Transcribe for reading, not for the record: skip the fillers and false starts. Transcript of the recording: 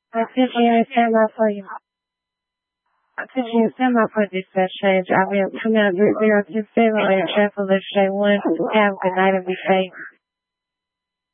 I appreciate you stand up for you. I appreciate you stand up for this change. I mean, come out, you're just feeling like careful this day. One, have a good night and be safe.